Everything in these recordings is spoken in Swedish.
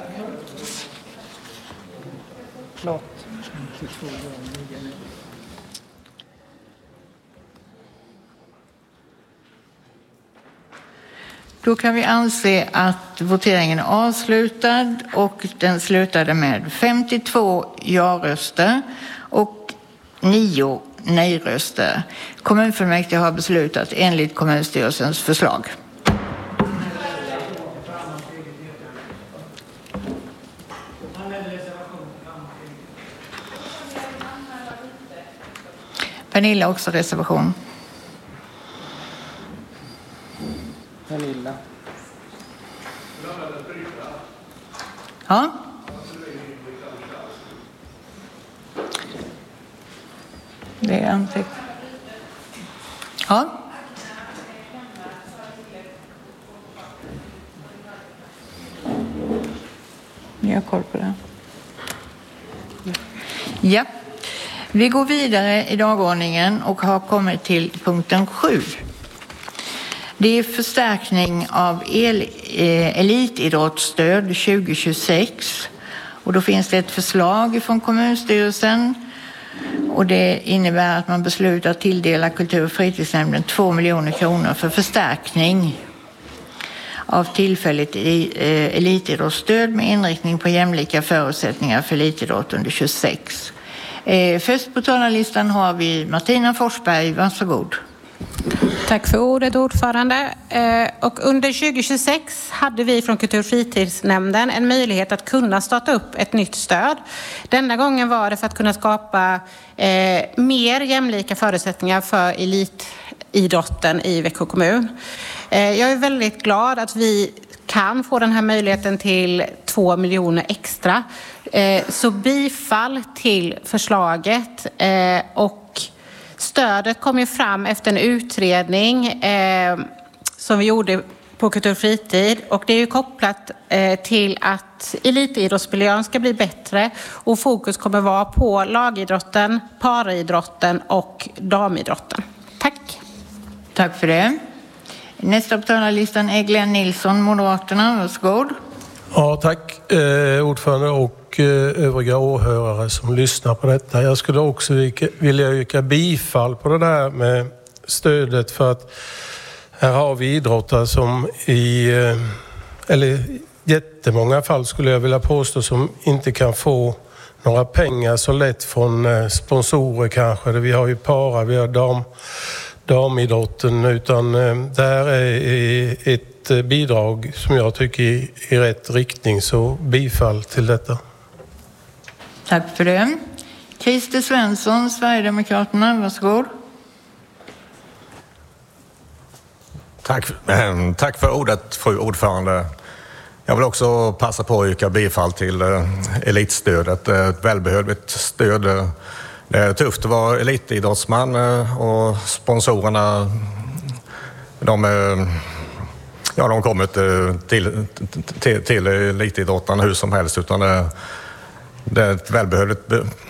Förlåt. Då kan vi anse att voteringen är avslutad och den slutade med 52 ja-röster och 9 nej-röster. Kommunfullmäktige har beslutat enligt kommunstyrelsens förslag. Pernilla också reservation. Pernilla. Ja. Det är antecknat. Ja. Ni har koll på det. Ja. Vi går vidare i dagordningen och har kommit till punkten 7. Det är förstärkning av elitidrottsstöd 2026. Och då finns det ett förslag från kommunstyrelsen. Och det innebär att man beslutar tilldela kultur- och fritidsnämnden 2 miljoner kronor för förstärkning av tillfälligt elitidrottsstöd med inriktning på jämlika förutsättningar för elitidrott under 26. Först på talarlistan har vi Martina Forsberg. Varsågod. Tack för ordet, ordförande. Och under 2026 hade vi från kultur- och fritidsnämnden en möjlighet att kunna starta upp ett nytt stöd. Denna gången var det för att kunna skapa mer jämlika förutsättningar för elitidrotten i Växjö kommun. Jag är väldigt glad att vi kan få den här möjligheten till 2 miljoner extra. Så bifall till förslaget. Och stödet kom ju fram efter en utredning som vi gjorde på kultur och fritid. Och det är ju kopplat till att elitidrottsmiljön ska bli bättre. Och fokus kommer vara på lagidrotten, paraidrotten och damidrotten. Tack. Tack för det. Nästa på talarlistan är Glenn Nilsson, Moderaterna. Varsågod. Ja, tack ordförande och övriga åhörare som lyssnar på detta. Jag skulle också vilja yrka bifall på det där med stödet, för att här har vi idrottare som i jättemånga fall skulle jag vilja påstå som inte kan få några pengar så lätt från sponsorer kanske. Vi har ju vi har damidrotten, utan där är ett bidrag som jag tycker är i rätt riktning, så bifall till detta. Tack för det. Christer Svensson, Sverigedemokraterna, varsågod. Tack för ordet, fru ordförande. Jag vill också passa på att yrka bifall till elitstödet. Ett välbehövligt stöd. Det är tufft att vara elitidrottsman och sponsorerna de kommer till elitidrottarna hur som helst, utan det är ett välbehövligt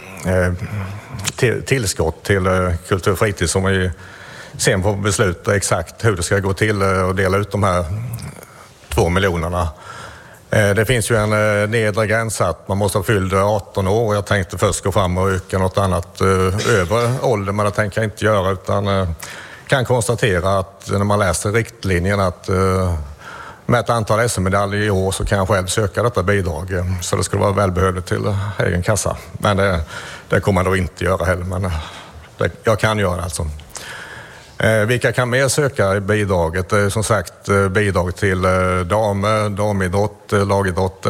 tillskott till kultur och fritid som vi sen får besluta exakt hur det ska gå till och dela ut de här 2 miljonerna. Det finns ju en nedre gräns att man måste ha fyllt 18 år. Jag tänkte först gå fram och öka något annat över ålder, men det tänker jag inte göra, utan kan konstatera att när man läser riktlinjen att med ett antal SM-medaljer i år så kan jag själv söka detta bidrag. Så det skulle vara välbehövligt till egen kassa. Men det kommer man då inte göra heller, men jag kan göra det alltså. Vilka kan mer söka i bidraget? Det är som sagt bidrag till damidrott, lagidrott.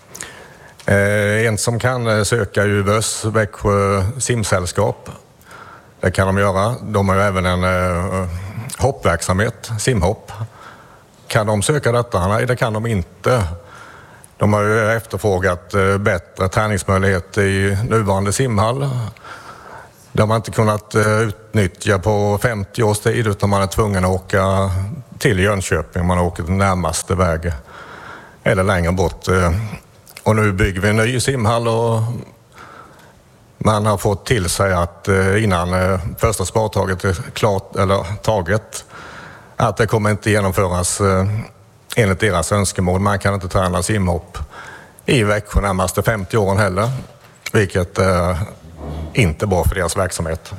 En som kan söka UVS, Växjö simsällskap. Det kan de göra. De har ju även en hoppverksamhet, simhopp. Kan de söka detta? Nej, det kan de inte. De har ju efterfrågat bättre träningsmöjligheter i nuvarande simhall. Det har man inte kunnat utnyttja på 50 års tid, utan man är tvungen att åka till Jönköping. Man åker till närmaste väg eller längre bort. Och nu bygger vi en ny simhall och man har fått till sig att innan första spartaget är klart eller taget, att det kommer inte genomföras enligt deras önskemål. Man kan inte träna simhopp i Växjö närmaste 50 åren heller, vilket inte är bra för deras verksamhet.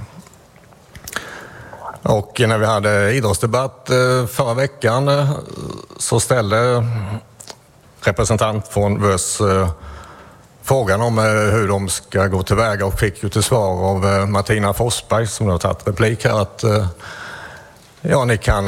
Och när vi hade idrottsdebatt förra veckan så ställde representant från VÖS frågan om hur de ska gå tillväga och fick ju till svar av Martina Forsberg som har tagit replik här att ja, ni kan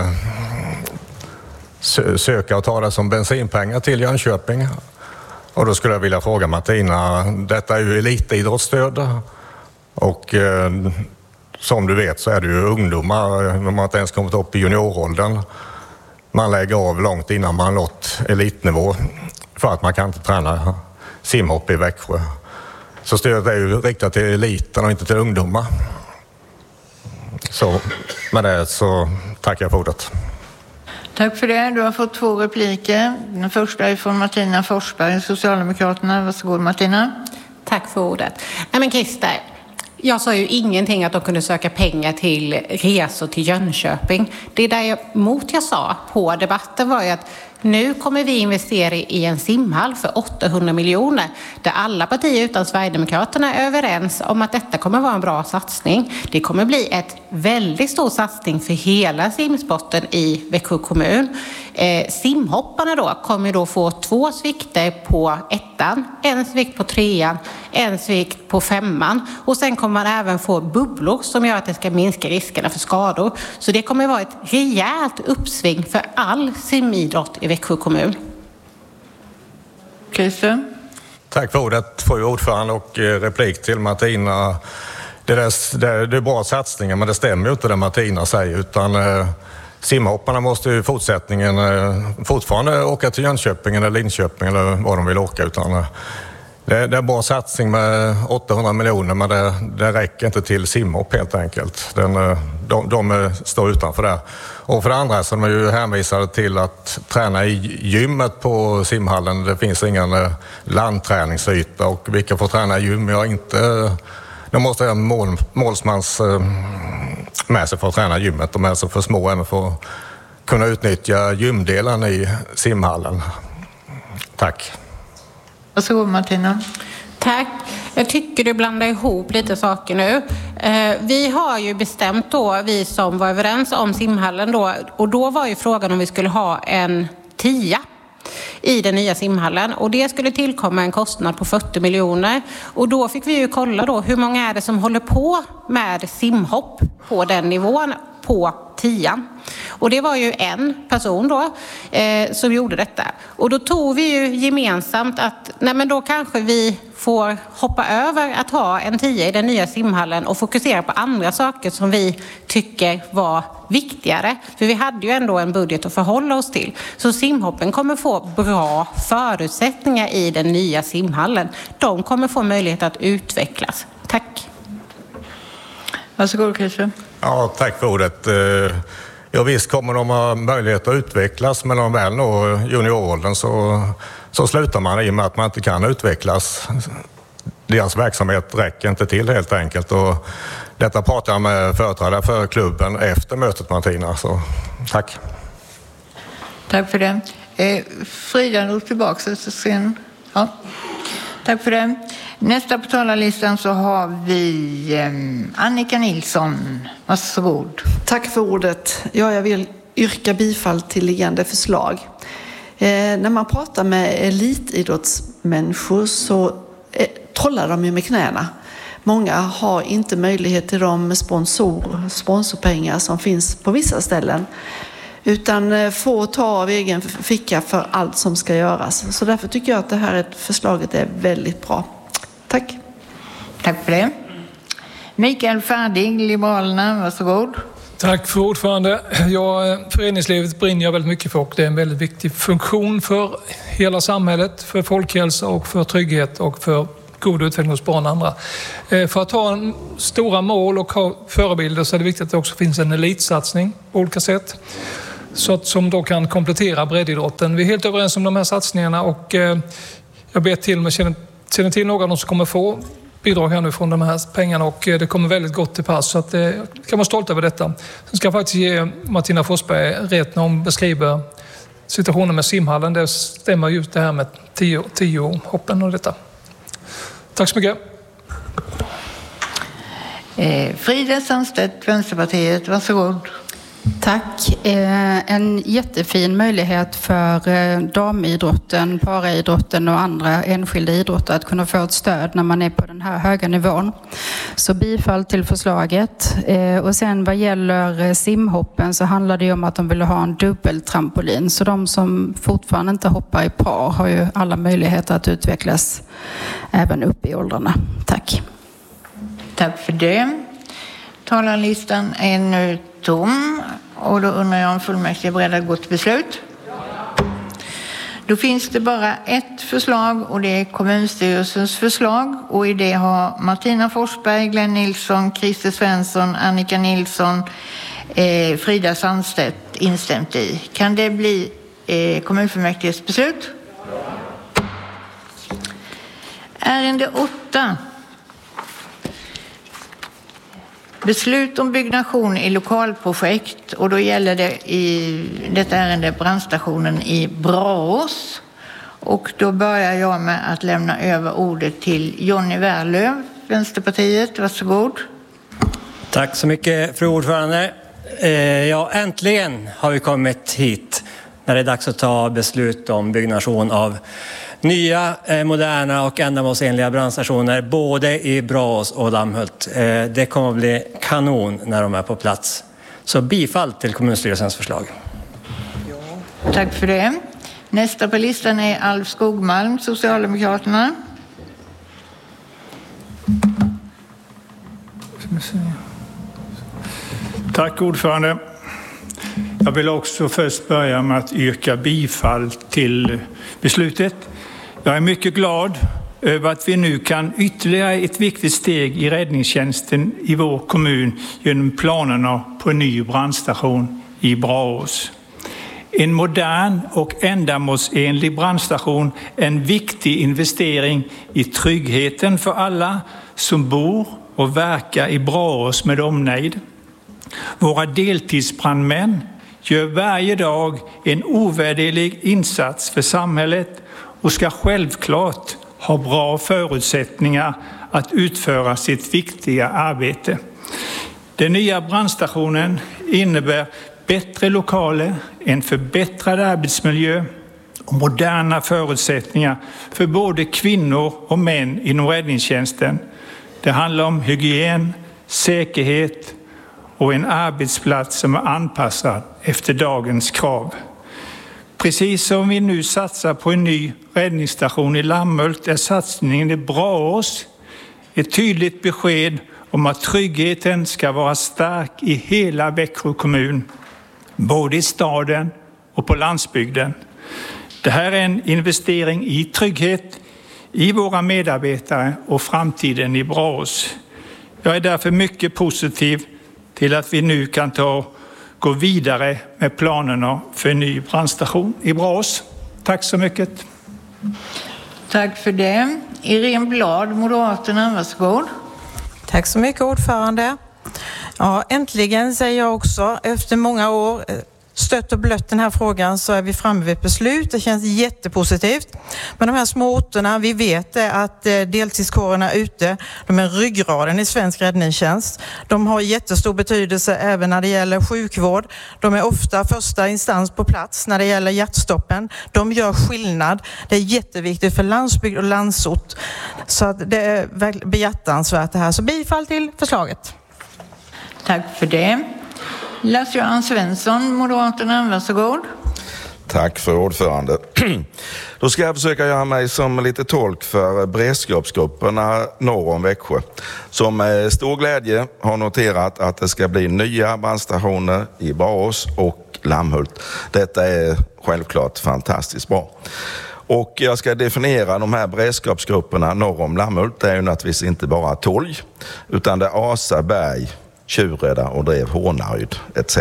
söka och ta det som bensinpengar till Jönköping. Och då skulle jag vilja fråga Martina, detta är ju elitidrottsstöd och som du vet så är det ju ungdomar, de har inte ens kommit upp i junioråldern. Man lägger av långt innan man nått elitnivå för att man kan inte träna simhopp i Växjö. Så stödet är ju riktat till eliten och inte till ungdomar. Så med det så tackar jag för ordet. Tack för det. Du har fått 2 repliker. Den första är från Martina Forsberg, Socialdemokraterna. Varsågod Martina. Tack för ordet. Nej men Christer, jag sa ju ingenting att de kunde söka pengar till resor till Jönköping. Det däremot jag sa på debatten var ju att nu kommer vi investera i en simhall för 800 miljoner där alla partier utan Sverigedemokraterna är överens om att detta kommer vara en bra satsning. Det kommer bli ett väldigt stor satsning för hela simsporten i Växjö kommun. Simhopparna då kommer då få 2 svikter på 1:an, 1 svikt på 3:an, 1 svikt på 5:an och sen kommer man även få bubblor som gör att det ska minska riskerna för skador. Så det kommer vara ett rejält uppsving för all simidrott i Växjö kommun. Christer. Tack för ordet, fru ordförande, och replik till Martina. Det är bra satsningar, men det stämmer ju inte det Martina säger, utan simhopparna måste ju i fortsättningen fortfarande åka till Jönköping eller Linköping eller vad de vill åka, utan det är en bra satsning med 800 miljoner, men det räcker inte till simhopp helt enkelt. De står utanför där. Och för det andra så är de ju hänvisade till att träna i gymmet på simhallen. Det finns ingen landträningsyta och vilka får träna i gym? Jag inte... De måste ha en målsmans med sig för att träna gymmet. De är så för små även för att kunna utnyttja gymdelen i simhallen. Tack. Varsågod Martina. Tack. Jag tycker du blandar ihop lite saker nu. Vi har ju bestämt då, vi som var överens om simhallen då, och då var ju frågan om vi skulle ha en 10 i den nya simhallen och det skulle tillkomma en kostnad på 40 miljoner och då fick vi ju kolla då hur många är det som håller på med simhopp på den nivån på 10. Och det var ju en person då som gjorde detta. Och då tog vi ju gemensamt att nej men då kanske vi får hoppa över att ha en 10 i den nya simhallen och fokusera på andra saker som vi tycker var viktigare. För vi hade ju ändå en budget att förhålla oss till. Så simhoppen kommer få bra förutsättningar i den nya simhallen. De kommer få möjlighet att utvecklas. Tack. Varsågod Christer. Ja, tack för ordet. Ja, visst kommer de ha möjlighet att utvecklas, men om de väl når junioråldern så slutar man i och med att man inte kan utvecklas. Deras verksamhet räcker inte till helt enkelt. Och detta pratar jag med företrädare för klubben efter mötet, Martina. Så tack. Tack för det. Frida drog tillbaka sen. Ja. Tack för det. Nästa på talarlistan så har vi Annika Nilsson. Varsågod. Tack för ordet. Ja, jag vill yrka bifall till liggande förslag. När man pratar med elitidrottsmänniskor så trollar de ju med knäna. Många har inte möjlighet till de sponsorpengar som finns på vissa ställen. Utan får ta av egen ficka för allt som ska göras. Så därför tycker jag att det här förslaget är väldigt bra. Tack. Tack för det. Mikael Färdig, Liberalerna, varsågod. Tack för ordförande. Föreningslivet brinner jag väldigt mycket för och det är en väldigt viktig funktion för hela samhället, för folkhälsa och för trygghet och för god utveckling hos barn och andra. För att ha stora mål och ha förebilder så är det viktigt att det också finns en elitsatsning på olika sätt. Som då kan komplettera breddidrotten. Vi är helt överens om de här satsningarna och jag ber till mig känner till några av dem som kommer få bidrag här nu från de här pengarna och det kommer väldigt gott till pass så att kan vara stolt över detta. Sen ska jag faktiskt ge Martina Forsberg rätt när hon beskriver situationen med simhallen, det stämmer just det här med 10 hoppen och detta. Tack så mycket. Frida Sandstedt, Vänsterpartiet, varsågod. Tack. En jättefin möjlighet för damidrotten, paraidrotten och andra enskilda idrotter att kunna få ett stöd när man är på den här höga nivån. Så bifall till förslaget. Och sen vad gäller simhoppen så handlar det om att de vill ha en dubbeltrampolin. Så de som fortfarande inte hoppar i par har ju alla möjligheter att utvecklas även upp i åldrarna. Tack. Tack för det. Talarlistan är nu tom och då undrar jag om fullmäktige är beredda att gå till beslut. Då finns det bara ett förslag och det är kommunstyrelsens förslag och i det har Martina Forsberg, Glenn Nilsson, Christer Svensson, Annika Nilsson, Frida Sandstedt instämt i. Kan det bli kommunfullmäktiges beslut? Ärende 8. Beslut om byggnation i lokalprojekt och då gäller det i detta ärende brandstationen i Braås. Och då börjar jag med att lämna över ordet till Jonny Wärlöv, Vänsterpartiet. Varsågod. Tack så mycket, fru ordförande. Ja, äntligen har vi kommit hit när det är dags att ta beslut om byggnation av nya, moderna och ändamålsenliga brandstationer både i Braås och Lammhult. Det kommer att bli kanon när de är på plats. Så bifall till kommunstyrelsens förslag. Tack för det. Nästa på listan är Alf Skogmalm, Socialdemokraterna. Tack ordförande. Jag vill också först börja med att yrka bifall till beslutet. Jag är mycket glad över att vi nu kan ytterligare ett viktigt steg i räddningstjänsten i vår kommun genom planerna på en ny brandstation i Braås. En modern och ändamålsenlig brandstation är en viktig investering i tryggheten för alla som bor och verkar i Braås med omnejd. Våra deltidsbrandmän gör varje dag en ovärderlig insats för samhället och ska självklart ha bra förutsättningar att utföra sitt viktiga arbete. Den nya brandstationen innebär bättre lokaler, en förbättrad arbetsmiljö och moderna förutsättningar för både kvinnor och män inom räddningstjänsten. Det handlar om hygien, säkerhet och en arbetsplats som är anpassad efter dagens krav. Precis som vi nu satsar på en ny räddningsstation i Lammhult är satsningen i Braås ett tydligt besked om att tryggheten ska vara stark i hela Växjö kommun, både i staden och på landsbygden. Det här är en investering i trygghet, i våra medarbetare och framtiden i Braås. Jag är därför mycket positiv till att vi nu kan gå vidare med planerna för en ny brandstation i Braås. Tack så mycket. Tack för det. Irene Blad, Moderaterna, varsågod. Tack så mycket ordförande. Ja, äntligen säger jag också, efter många år stött och blött den här frågan så är vi framme vid ett beslut. Det känns jättepositivt. Men de här små orterna, vi vet att deltidskårerna ute, de är ryggraden i svensk räddningstjänst. De har jättestor betydelse även när det gäller sjukvård. De är ofta första instans på plats när det gäller hjärtstoppen. De gör skillnad. Det är jätteviktigt för landsbygd och landsort. Så att det är verkligen behjärtansvärt det här. Så bifall till förslaget. Tack för det. Lars-Göran Svensson, Moderaterna, varsågod. Tack för ordförande. Då ska jag försöka göra mig som lite tolk för beredskapsgrupperna norr om Växjö. Som med stor glädje har noterat att det ska bli nya brandstationer i Braås och Lammhult. Detta är självklart fantastiskt bra. Och jag ska definiera de här beredskapsgrupperna norr om Lammhult. Det är ju naturligtvis inte bara Tolj, utan det är Asa, Berg, Tjureda och Drev, Hornaryd etc.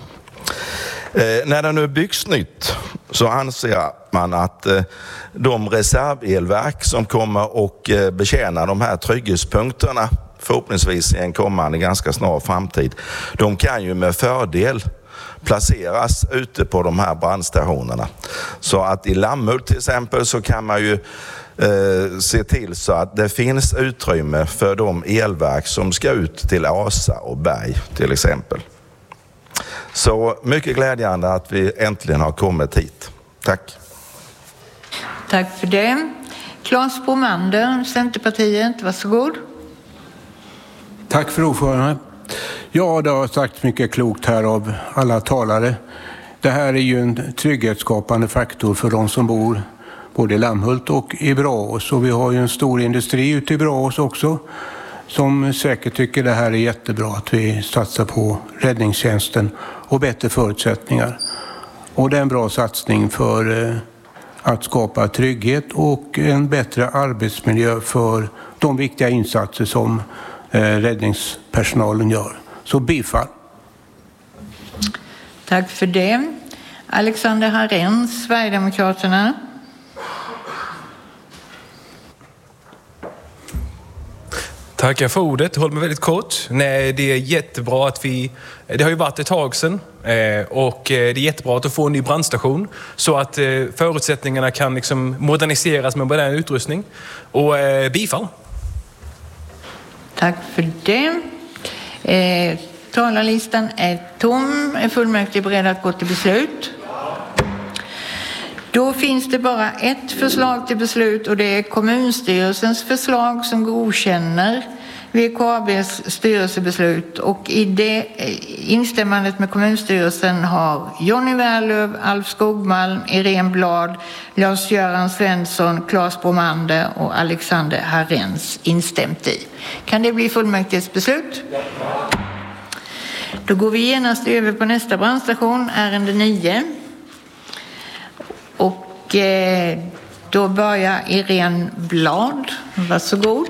När det nu byggs nytt så anser man att de reservelverk som kommer och betjäna de här trygghetspunkterna förhoppningsvis i en kommande ganska snar framtid, de kan ju med fördel placeras ute på de här brandstationerna. Så att i Lammhult till exempel så kan man ju se till så att det finns utrymme för de elverk som ska ut till Asa och Berg till exempel. Så mycket glädjande att vi äntligen har kommit hit. Tack. Tack för det. Claes Bromander, Centerpartiet, varsågod. Tack för ordförande. Ja, det har sagt mycket klokt här av alla talare. Det här är ju en trygghetsskapande faktor för de som bor både i Lammhult och i Braås. Och vi har ju en stor industri ute i Braås också som säkert tycker det här är jättebra att vi satsar på räddningstjänsten och bättre förutsättningar. Och det är en bra satsning för att skapa trygghet och en bättre arbetsmiljö för de viktiga insatser som räddningspersonalen gör. Så bifall. Tack för det. Alexander Harens, Sverigedemokraterna. Tackar för ordet. Håll mig väldigt kort. Nej, det är jättebra att det har ju varit ett tag sedan och det är jättebra att få en ny brandstation så att förutsättningarna kan liksom moderniseras med modern utrustning. Och bifall. Tack för det. Talarlistan är tom. Är fullmäktige beredda att gå till beslut? Då finns det bara ett förslag till beslut och det är kommunstyrelsens förslag som godkänner VKABs styrelsebeslut. Och i det instämmandet med kommunstyrelsen har Johnny Wärlöv, Alf Skogmalm, Irene Blad, Lars-Göran Svensson, Claes Bromander och Alexander Harens instämt i. Kan det bli fullmäktiges beslut? Då går vi genast över på nästa brandstation, ärende 9. Och då börjar Irene Blad. Varsågod.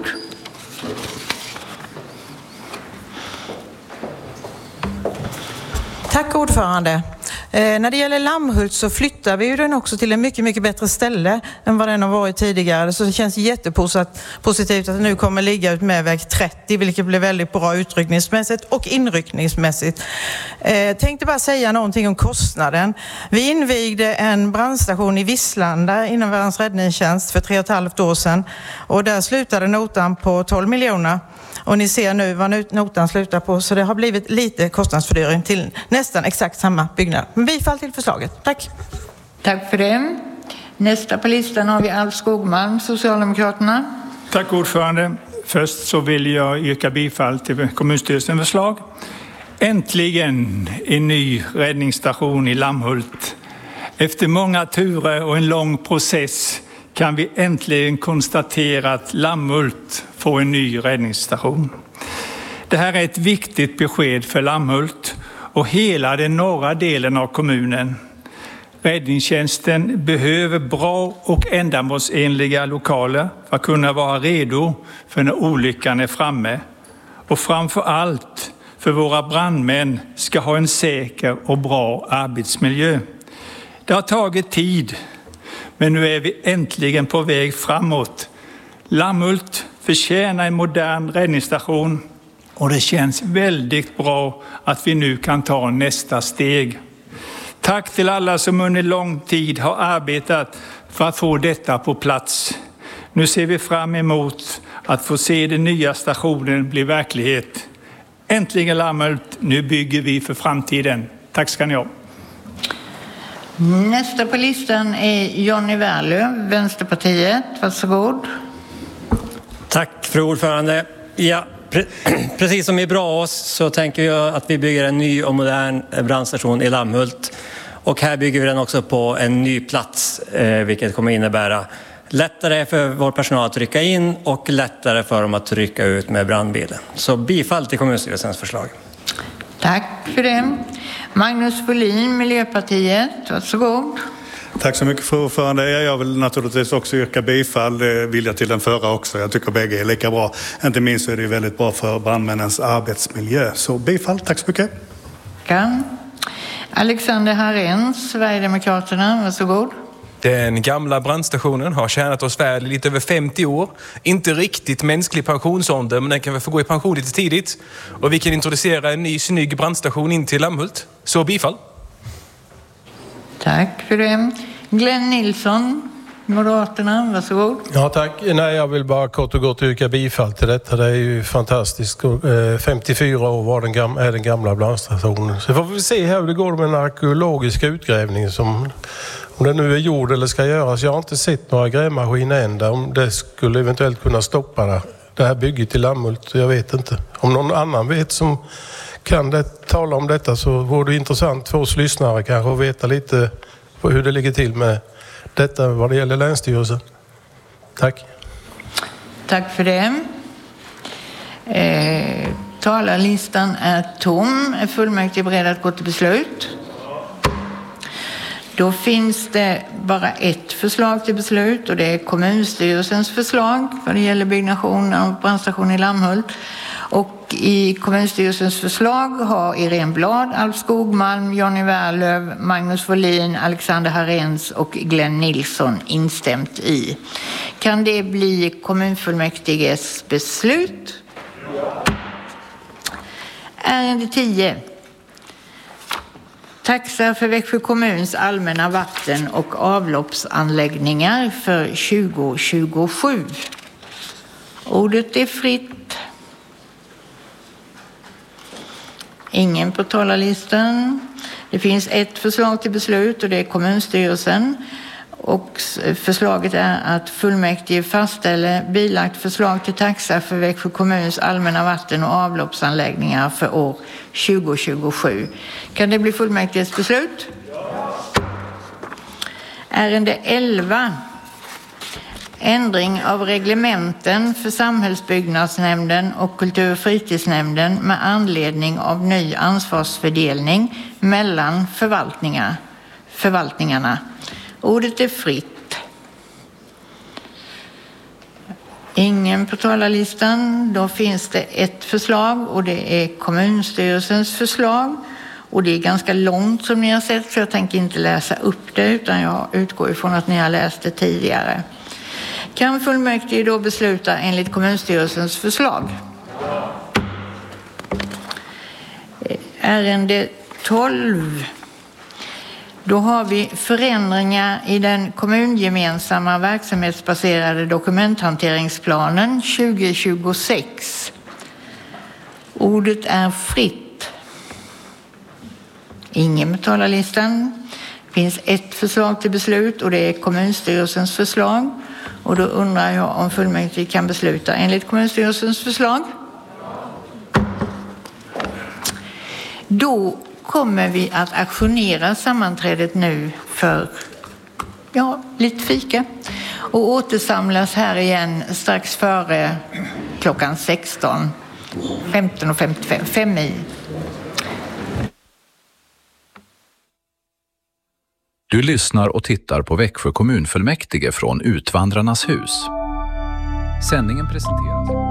Tack ordförande. När det gäller Lammhult så flyttar vi ju den också till en mycket, mycket bättre ställe än vad den har varit tidigare. Så det känns jättepositivt att det nu kommer ligga ut med väg 30, vilket blir väldigt bra utryckningsmässigt och inryckningsmässigt. Tänkte bara säga någonting om kostnaden. Vi invigde en brandstation i Visslanda inom Världens räddningstjänst för 3,5 år sedan. Och där slutade notan på 12 miljoner. Och ni ser nu vad notan slutar på, så det har blivit lite kostnadsfördyring till nästan exakt samma byggnad. Men bifall till förslaget. Tack. Tack för det. Nästa på listan har vi Alf Skogmalm, Socialdemokraterna. Tack ordförande. Först så vill jag yrka bifall till kommunstyrelsens förslag. Äntligen en ny räddningsstation i Lammhult. Efter många turer och en lång process kan vi äntligen konstatera att Lammhult får en ny räddningsstation. Det här är ett viktigt besked för Lammhult och hela den norra delen av kommunen. Räddningstjänsten behöver bra och ändamålsenliga lokaler för att kunna vara redo för när olyckan är framme. Och framför allt för våra brandmän ska ha en säker och bra arbetsmiljö. Det har tagit tid. Men nu är vi äntligen på väg framåt. Lammhult förtjänar en modern räddningsstation och det känns väldigt bra att vi nu kan ta nästa steg. Tack till alla som under lång tid har arbetat för att få detta på plats. Nu ser vi fram emot att få se den nya stationen bli verklighet. Äntligen Lammhult, nu bygger vi för framtiden. Tack ska ni ha. Nästa på listan är Johnny Wärlöv, Vänsterpartiet. Varsågod. Tack för ordförande. Ja, precis som i Braås så tänker jag att vi bygger en ny och modern brandstation i Lammhult. Och här bygger vi den också på en ny plats, vilket kommer innebära lättare för vår personal att rycka in och lättare för dem att rycka ut med brandbilen. Så bifall till kommunstyrelsens förslag. Tack för det. Magnus Folin, Miljöpartiet. Varsågod. Tack så mycket för ordförande. Jag vill naturligtvis också yrka bifall. Det vill jag till den förra också. Jag tycker bägge är lika bra. Inte minst är det väldigt bra för brandmännens arbetsmiljö. Så bifall. Tack så mycket. Alexander Harens, Sverigedemokraterna. Varsågod. Den gamla brandstationen har tjänat oss väl i lite över 50 år. Inte riktigt mänsklig pensionsålder, men den kan väl få gå i pension lite tidigt. Och vi kan introducera en ny snygg brandstation in till Lammhult. Så bifall. Tack för det. Glenn Nilsson, Moderaterna, varsågod. Ja, tack. Nej, jag vill bara kort och gott yrka bifall till detta. Det är ju fantastiskt. 54 år är den gamla brandstationen. Så får vi se hur det går med den arkeologiska utgrävningen som, om det nu är gjord eller ska göras. Jag har inte sett några grävmaskiner än där, om det skulle eventuellt kunna stoppa det här bygget i Lammhult. Jag vet inte. Om någon annan vet som kan tala om detta, så vore det intressant för oss lyssnare kanske att veta lite på hur det ligger till med detta vad det gäller Länsstyrelsen. Tack. Tack för det. Talarlistan är tom. Är fullmäktige beredd att gå till beslut? Då finns det bara ett förslag till beslut, och det är kommunstyrelsens förslag vad det gäller byggnation av brandstation i Lammhult. Och i kommunstyrelsens förslag har Irene Blad, Alf Skogmalm, Johnny Wärlöv, Magnus Wåhlin, Alexander Harens och Glenn Nilsson instämt i. Kan det bli kommunfullmäktiges beslut? Ärende 10. Taxa för Växjö kommuns allmänna vatten- och avloppsanläggningar för 2027. Ordet är fritt. Ingen på talarlistan. Det finns ett förslag till beslut, och det är kommunstyrelsen. Och förslaget är att fullmäktige fastställer bilagt förslag till taxa för Växjö kommuns allmänna vatten- och avloppsanläggningar för år 2027. Kan det bli fullmäktiges beslut? Ärende 11. Ändring av reglementen för samhällsbyggnadsnämnden och kultur- och fritidsnämnden med anledning av ny ansvarsfördelning mellan förvaltningarna. Ordet är fritt. Ingen på talarlistan. Då finns det ett förslag, och det är kommunstyrelsens förslag. Och det är ganska långt som ni har sett, så jag tänker inte läsa upp det, utan jag utgår ifrån att ni har läst det tidigare. Kan fullmäktige då besluta enligt kommunstyrelsens förslag? Ärende 12. Då har vi förändringar i den kommungemensamma verksamhetsbaserade dokumenthanteringsplanen 2026. Ordet är fritt. Ingen på talarlistan. Det finns ett förslag till beslut, och det är kommunstyrelsens förslag. Och då undrar jag om fullmäktige kan besluta enligt kommunstyrelsens förslag. Då kommer vi att aktionera sammanträdet nu för lite fika. Och återsamlas här igen strax före klockan 16. 15:55. 5 i. Du lyssnar och tittar på Växjö kommunfullmäktige från Utvandrarnas hus. Sändningen presenteras.